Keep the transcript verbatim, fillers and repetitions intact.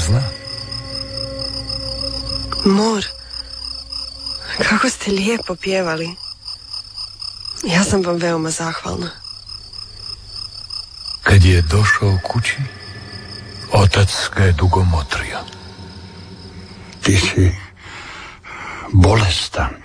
zna. Mor, kako ste lijepo pjevali. Ja sam vam veoma zahvalna. Kad je došao kući, otac ga je dugo motrio. Ti si bolestan.